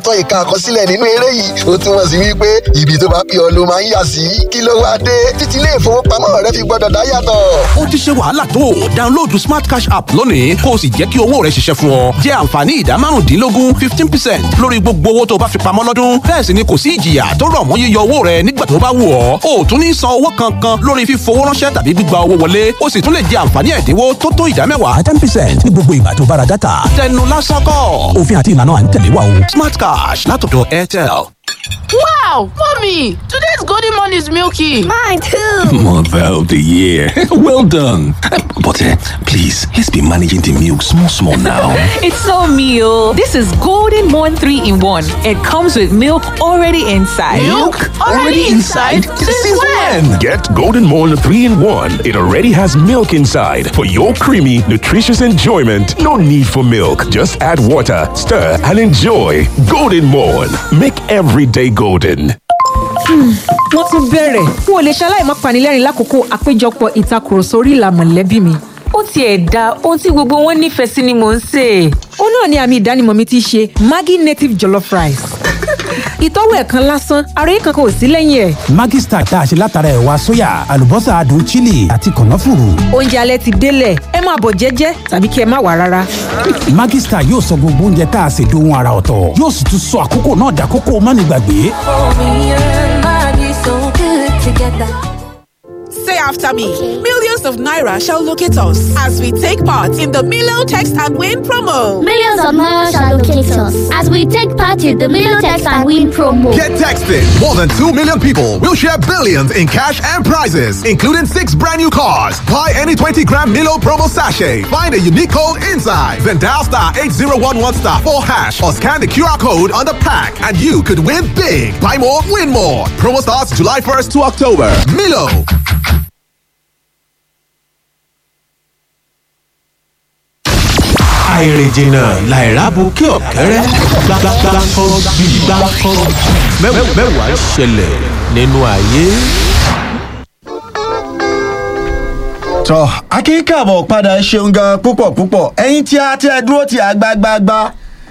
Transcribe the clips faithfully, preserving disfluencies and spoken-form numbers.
sọ ìka àkọsílẹ̀ nínú eré yìí ó túmọ̀ sí wípé ibi tó bá pè ọ́ ló máa ń yà sí. Kí ló wá dé títí ilé ìfowópamọ́ rẹ fi gbọ́dọ̀ dá yàtọ̀? Ó ti ṣe wàhálà tó. Download Smart Cash app lónìí kó o sì jẹ́ kí owó rẹ ṣiṣẹ́ fún ọ. Jẹ àǹfààní ìdá márùndínlógún fifteen percent lórí gbogbo owó tó bá fi pamọ́ lọ́dún. Bẹ́ẹ̀ sì ni kò sí ìjìyà tó rọ̀ mọ́ yíyọ owó rẹ nígbà tó bá wù ọ́. O ò tún ní san owó kankan lórí fífowó ránṣẹ́ tàbí gbígba owó wọlé. O sì tún lè jẹ àǹfààní ẹ̀dínwó tó tó ìdá mẹ́wàá ten percent ní gbogbo ìgbà tó bá ra dátà. Tẹnu lásán kọ́. Òfin àti ìlànà à ń tẹ̀lé wa o. Smart Cash látọ̀dọ̀ Airtel. Wow, mommy, today's golden morning is milky. Mine too. Mother of the year. Well done. But uh, please, let's be managing the milk small, small now. It's so meal. This is Golden Morn three in one. It comes with milk already inside. Milk already inside? Since when? Get Golden Morn three in one. It already has milk inside for your creamy, nutritious enjoyment. No need for milk. Just add water, stir, and enjoy. Golden Morn. Make every day golden. Wọ́n tún bẹ̀rẹ̀. N ò lè ṣaláì má panilẹ́rìn lákòókò àpéjọpọ̀ ìtakùrọ̀sọ orí ìlà mọ̀lẹ́bí mi. Ó tiẹ̀ da ohun tí gbogbo wọn nífẹ̀ẹ́ sí ni mò ń sè. Ó náà ni àmì ìdánimọ̀ mi ti ṣe Maggi native jollof rice. Ìtọ́wò ẹ̀kan lásán, ara yìí kankan ò sí lẹ́yìn ẹ̀. Maggi Star tá a ṣe látara ẹ̀wà sóyà, àlùbọ́sà adùn chili àti kànáfùrù. Oúnjẹ alẹ́ ti délẹ̀, ẹ máa bọ̀ jẹ́jẹ́ tàbí kí ẹ má wá rárá. Maggi Star yóò sọ gbogbo oúnjẹ tá a ṣe dohun ara ọ̀tọ̀. Yóò sì tún sọ àkókò náà dàkókò mánigbàgbé. Say after me. Okay. Millions of Naira shall locate us as we take part in the Milo Text and Win promo. Millions of Naira shall locate us as we take part in the Milo Text and Win promo. Get texted. More than two million people will share billions in cash and prizes, including six brand new cars. Buy any twenty gram Milo promo sachet. Find a unique code inside. Then dial star eight zero one one star four hash or scan the Q R code on the pack and you could win big. Buy more, win more. Promo starts July first to October. Milo. àìrìnjìnà làìrábù kí ọ̀kẹ́rẹ́ gbàgbàgbàkọ́ mẹ́wàá ṣẹlẹ̀ nínú ayé. tọ́ akínkàbọ̀ padà ṣeun gan púpọ̀ púpọ̀ ẹ̀yin tí a ti ẹ dúró ti àgbàgbàgbà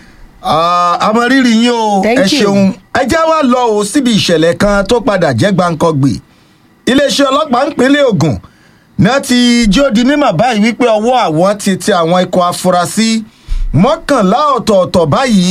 àmọ̀rírì yín o ẹ ṣeun ẹ já wa lọ o síbi ìṣẹ̀lẹ̀ kan tó padà jẹ́ gbàǹkangbè iléeṣẹ́ ọlọ́pàá ìpínlẹ̀ Ògùn náà ti jó di mímọ̀ báyìí wípé ọwọ́ àwọn ti tẹ àwọn ikọ̀ afurasí mọ́kànlá ọ̀tọ̀ọ̀tọ̀ báyìí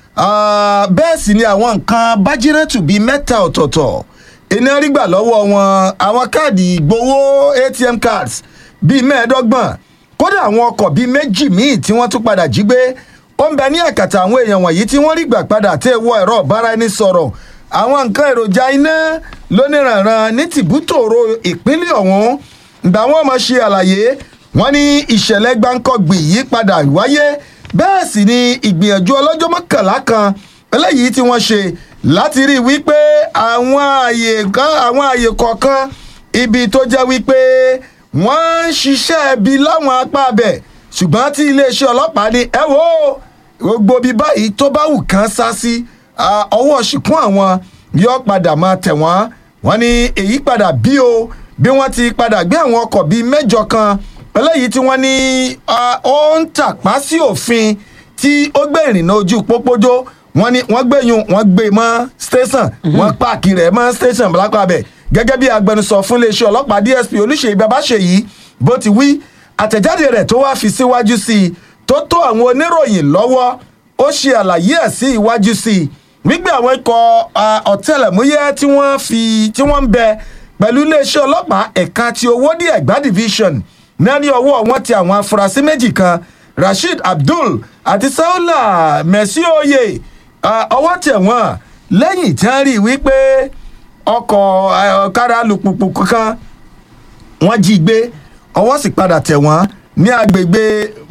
bẹ́ẹ̀ sì ni àwọn nǹkan bájírẹ́tù bíi mẹ́ta ọ̀tọ̀ọ̀tọ̀ iná rí gbà lọ́wọ́ wọn àwọn káàdì ìgbowó A T M cards bíi mẹ́ẹ̀ẹ́dọ́gbọ̀n kódà àwọn ọkọ̀ bíi méjì míì tí wọ́n tún padà jí gbé ó ń bẹ ní àkàtà àwọn èèyàn wọ̀nyí tí wọ́n rí gbà padà tẹ́ wọ ẹ̀rọ ìbáraẹnisọ̀rọ̀ àwọn nǹkan èròjà iná lóníranran ní tìbútòrò ìpínlẹ̀ ọ̀hún ìgbà wọn máa ṣe àlàyé wọn ní ìṣẹ̀lẹ̀ gbáǹkọ́gbì yìí padà wáyé bẹ́ẹ̀ sì ni ìgbìyànjú ọlọ́jọ́ mọ́kànlá kan eléyìí tí wọ́n ṣe láti rí wípé àwọn àyè kan àwọn àyè kọ̀ọ̀kan ibi tó jẹ́ wípé wọ́n ń ṣiṣẹ́ ibi láwọn apá abẹ̀ ṣùgbọ́n tí iléeṣẹ́ ọlọ́pàá ní ẹ wo gbogbo bí báyìí tó bá wù kán sá sí ọwọ́ ṣìkún àwọn yóò padà máa tẹ̀ wọ́n wọ́n ní èyí padà bí o bí wọ́n ti padà gbé àwọn ọkọ̀ bíi mẹ́jọ kan eléyìí tí wọ́n ní ó ń tàpá sí òfin tí ó gbé ìrìnnà ojú pópójó wọ́n ní wọ́n gbẹ̀yìn wọ́n gbé mọ́ station wọ́n páàkì rẹ̀ mọ́ station lápapẹ̀ gẹ́gẹ́ bí agbẹnusọ fún iléeṣẹ́ ọlọ́pàá D S P Olúṣèyí Babáṣèyí bó ti wí àtẹ̀jáde rẹ̀ tó wá fi síwájú sí i tó tó àwọn oníròyìn lọ́wọ́ ó ṣe àlàyé ẹ̀ sí iwájú sí i wípé àwọn ikọ̀ ọ̀tẹlẹ̀múyẹ́ tí wọ́n fi tí wọ́n ń bẹ pẹ̀lú iléeṣẹ́ ọlọ́pàá ẹ̀ka ti Owódé Ẹ̀gbá division náà ní ọwọ́ wọn ti àwọn afurasí méjì kan Rasheed Abdul àti Saula Mesioye ọwọ́ tẹ̀ wọ́n lẹ́yìn tí wọ́n rí wípé ọkọ̀ ọ̀kadà alùpùpù kan wọ́n jí gbé ọwọ́ sì padà tẹ̀ wọ́n ní agbègbè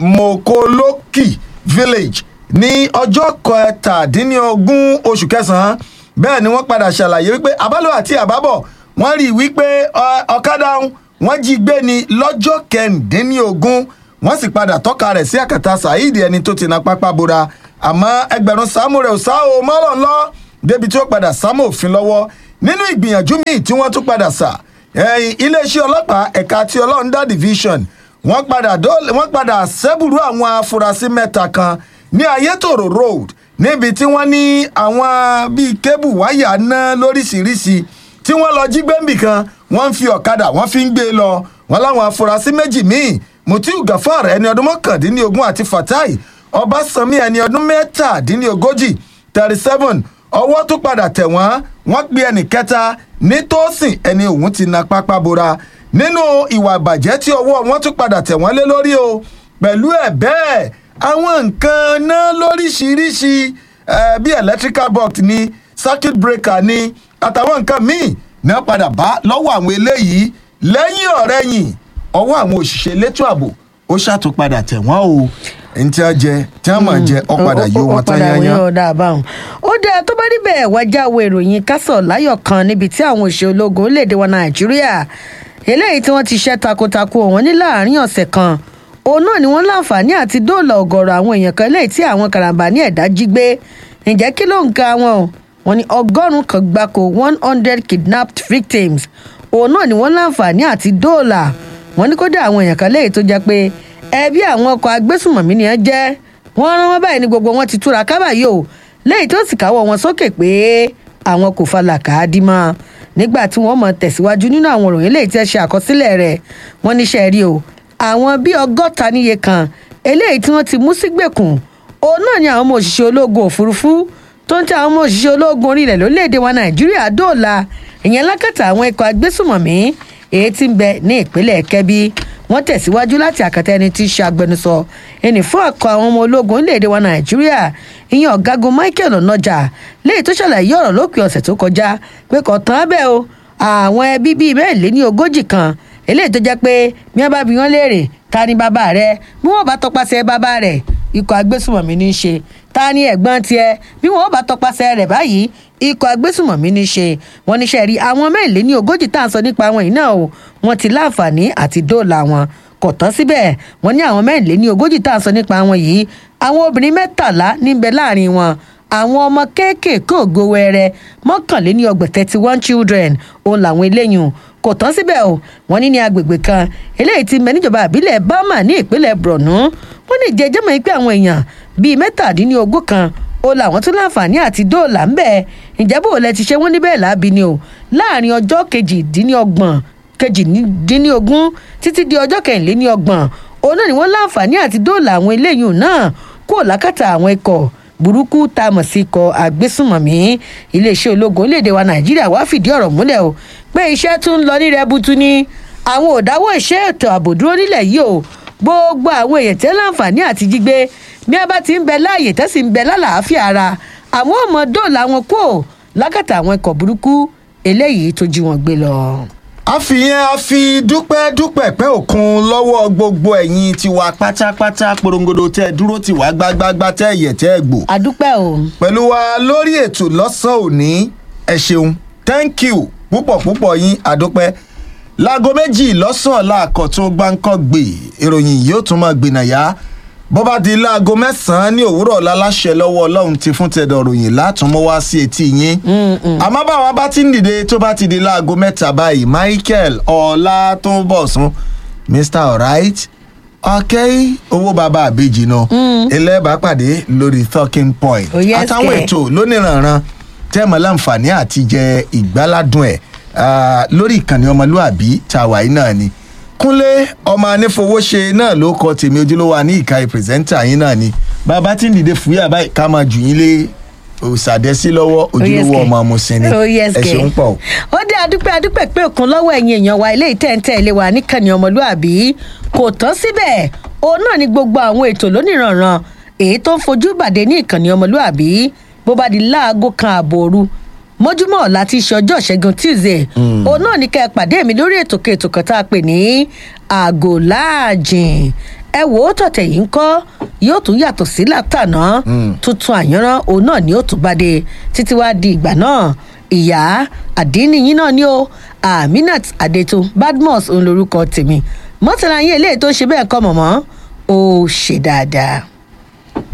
Mokoloki village ní ọjọ́ kẹtàdínlógún oṣù kẹsàn-án bẹ́ẹ̀ ni wọ́n padà ṣàlàyé wípé àbálò àti àbábọ̀ wọ́n rí wípé ọ̀kadà wọ́n jí gbé ní lọ́jọ́ kẹrìndínlógún wọ́n sì padà tọ́ka rẹ̀ sí àkàtà Saheed ẹni tó ti na pápá bora àmọ́ ẹgbẹ̀rún sáàmù rẹ̀ ò sá o mọ́rọ̀ ńlọ débi tí ó padà sáàmù òfin lọ́wọ́ nínú ìgbìyànjú míì tí wọ́n tún padà sà iléeṣẹ́ ọlọ́pàá ẹ̀ka ti Ọlọ́rundá division wọ́n padà wọ́n padà ṣẹ́bùrú àwọn afurasí mẹ́ta kan ní Ayétòrò road níbi tí wọ́n ní àwọn bíi kébù wáyà ná lóríṣiríṣi tí wọ́n lọ jí gbẹ́ǹbì kan wọ́n ń fi ọ̀kadà wọ́n fi ń gbé e lọ wọ́n láwọn afurasí méjì míì mutiu gafar ẹni ọdún mọ́kàndínlógún àti fatai ọbásanmi ẹni ọdún mẹ́tàdínlógójì thirty seven ọwọ́ tó padà tẹ̀ wọ́n wọ́n pe ẹnì kẹta ní tósìn ẹni òun ti na pápá bora nínú ìwà ìbàjẹ́ tí ọwọ́ wọn tún padà tẹ̀ wọ́n lé lórí o pẹ̀lú ẹ̀ bẹ́ẹ̀ àwọn nǹkan náà lóríṣiríṣi bíi electrical box ni circuit breaker ni àtàwọn nǹkan míì náà padà bá lọ́wọ́ àwọn eléyìí lẹ́yìn ọ̀rẹ́yìn ọwọ́ àwọn òṣìṣẹ́ elétò ààbò ó ṣàtúpadà tẹ̀ wọ́n o ẹni tí a jẹ tí a máa jẹ ọ padà yóò wọn tán yányán. ó dáa báwọn ó dáa tó bá rí bẹ́ẹ̀ wájà wo ìròyìn kásọ̀ láyọ̀ kan níbi tí àwọn òṣìṣẹ́ ológun orílẹ̀-èdè wa nàìjíríà eléyìí tí wọ́n ti ṣẹ́ takuntakun ọ̀wọ́n ní láàrin ọ̀sẹ̀ kan òun náà ni wọ́n láǹfààní àti dóòlà ọ̀gọ̀rọ̀ àwọn èèyàn kan eléyìí tí àwọn karambà ní ẹ̀dá jí gbé ǹjẹ́ kí ló ń ka wọn o wọ́n ní ọgọ́rùn-ún kan gbáko one hundred kidnapped victims òun náà ni wọ́n láǹfààní àti dóòlà wọ́n ní kódà àwọn èèyàn kan léyìí tó jẹ́ pé ẹbí àwọn ọkọ̀ agbésùnmọ̀mí ni wọ́n jẹ́ wọ́n rán wọn báyìí ní gbogbo wọn ti túra kábàáyé o léyìí tó sì káwọ́ wọn sókè pé àwọn kò falà káàdì mọ́ nígbà tí wọ́n mọ̀ tẹ̀síwájú nínú àwọn òròyìn léyìí tí ẹ ṣe àkọsílẹ̀ rẹ̀ wọ́n níṣẹ́ rí o àwọn bíi ọgọ́ta níye kan eléyìí tí wọ́n ti mú sígbèkùn òun náà ni àwọn ọmọ òṣìṣẹ́ ológun òfurufú tó ń tẹ àwọn ọmọ òṣìṣẹ́ ológun orílẹ̀ lórílẹ̀‐èdè wa nàìjíríà dóòlà ìyẹn lákàtà àwọn ikọ̀ agbésùnmọ̀mí èyí tí ń bẹ ní ìpínlẹ̀ kẹ́bí wọ́n tẹ̀síwájú láti àkàtà ẹni tí í ṣe agbẹnusọ ẹni fún àkọ àwọn ọmọ ológun orílẹ̀‐èdè wa nàìjíríà ìyẹn ọ̀gágun michael onoja léyìí tó ṣàlàyé ọ̀rọ̀ lópin ọ̀sẹ̀ tó kọjá pé kò tán bẹ́ẹ̀ o àwọn ẹbí bíi mẹ́rìnléní ogójì kan eléyìí tó jẹ́ pé bí wọ́n bá bi wọ́n léèrè ta ni bàbá rẹ bí wọ́n bá tọpasẹ̀ bàbá rẹ̀ ikọ̀ agbésùnmọ̀mí ní í ṣe ta ni ẹ̀gbọ́n tiẹ̀ bí wọ́n bá tọpasẹ̀ rẹ̀ báyìí ikọ̀ agbésùnmọ̀mí ní í ṣe wọ́n níṣẹ́ rí àwọn mẹ́rìnléní ogójì tá à ń sọ nípa wọn yìí náà o wọ́n ti láǹfààní àti dóòlà wọn kò tán síbẹ̀ wọ́n ní àwọn mẹ́rìnléní ogójì tá à ń sọ nípa wọn yìí àwọn obìnrin mẹ́tàlá níbẹ̀ láàrin wọn àwọn ọmọ kéékèèké ògo wẹrẹ mọ́kànléní ọgbọ̀n thirty one children òun làwọn eléyìí kò tán síbẹ̀ o wọ́n ní ní agbègbè kan eléyìí ti mẹ́ níjọba àbílẹ̀ bama ní ìpínlẹ̀ borno wọ́n ní jẹjẹ́ mọ́ pé àwọn èèyàn bíi mẹ́tàdínlógún kan ó làwọn tún láǹfààní àti dóòlà ń bẹ̀ ǹjẹ́ bó lẹ ti ṣe wọ́n níbẹ̀ láàbí ni o láàrin ọjọ́ kejìdínlọ́gbọ̀n kejìdínlógún títí di ọjọ́ kẹrìnlélọ́gbọ̀n òun náà ni wọ́n láǹfààní àti dóòlà àwọn eléyìí náà kúrò lákàtà àwọn ikọ̀ burúkú tá a mọ̀ sí ikọ̀ àgbésùnmọ̀mí iléeṣẹ́ ológun orílẹ̀-èdè wa nàìjíríà wá fìdí ọ̀rọ̀ múlẹ̀ o pé iṣẹ́ tún ń lọ ní rẹ́bùtù ni àwọn ò dáwọ́ iṣẹ́ ètò ààbò dúró nílẹ̀ yìí o gbogbo àwọn èèyàn tẹ́ láǹfààní àti jígbé bí a bá ti ń bẹ láàyè tẹ́ sì ń bẹ lálàáfíà ara àwọn ọmọ dóòlà wọn kó lákàtà àwọn ikọ̀ burúkú eléyìí tó jí wọn gbé lọ. àfihàn àfi dúpẹ́ dúpẹ́ pẹ́ òkun lọ́wọ́ gbogbo ẹ̀yin tiwa pátápátá porongodo tẹ́ dúró tiwa gbágbágbá tẹ́ ẹ̀yẹ̀ tẹ́ gbò. àdúpẹ́ o. pẹ̀lú wa lórí ètò lọ́sàn-án òní ẹ ṣeun thank you púpọ̀ púpọ̀ yín àdúpẹ́ láago méjì lọ́sàn-án láàkọ́ tó gbáǹkọ́ gbè ìròyìn yóò tún máa gbìnàyà bó bá di láago mẹ́sàn-án ní òwúrọ̀ láláṣẹ lọ́wọ́ ọlọ́run ti fún tẹ̀dọ̀ ròyìn látùmọ̀ wá sí etí yín àmọ́ báwa bá ti ń dìde tó bá ti di láago mẹ́ta báyìí michael ọlátúnbọ̀sún mr alright ọ̀kẹ́ owó bàbá àbèjì náà ẹlẹ́bàá pàdé lórí talking point àtàwọn ètò lóníranran tẹ́mọ̀ láǹfààní àti jẹ ìgbáládùn ẹ̀ lórí ìkànnì ọmọlúàbí tàwa yìí náà ni kúnlé ọmọ anífowóṣe náà ló kọ tèmi ojúlówó ní ìka ìpìrìsẹ́ńtà yín náà ni bàbá tí ń dìde fúyà báyìí ká máa jù yín lé òsàdẹ́sí lọ́wọ́ ojúlówó ọmọ amúsìn ni ẹ ṣeun pọ̀. ó dé adúpẹ́ adúpẹ́ pé òkun lọ́wọ́ ẹ̀yin èèyàn wa ilé ìtẹ́ǹtẹ́ ilé wa níkànnì ọmọlúàbí kò tán síbẹ̀ òun náà ni gbogbo àwọn ètò lóníranran èyí tó ń fojú bàdé ní ìkànnì ọmọlúàbí bó bá di láago kan ààbò òru mọ́júmọ́ ọ̀la ti ṣe ọjọ́ ìṣẹ́gun tuesday òun náà ní ká ẹ pàdé mi lórí ètò kètò kan tá a pè ní àgò láàjìn ẹ wò ó tọ̀tẹ̀ yìí ń kọ́ yóò tún yàtọ̀ sí látàná tuntun àyànrán òun náà ni ó tún bá dé títí wá di ìgbà náà ìyá àdínníyìn náà ni ó aminat adeto badmus òun lorúkọ tèmi mọ́tàlá yín eléyìí tó ń ṣe bẹ́ẹ̀ kọ́ mọ̀mọ́ ó ṣe dáadáa.